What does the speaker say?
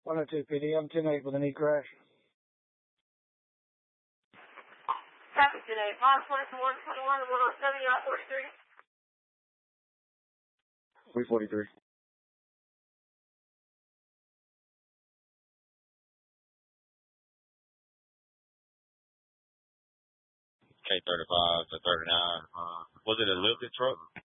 102 PD, I'm 10-8 with an E-crash. Traffic 10-8, 521, 107, you're at 43. 343. K35 to 39. Was it a lifted truck?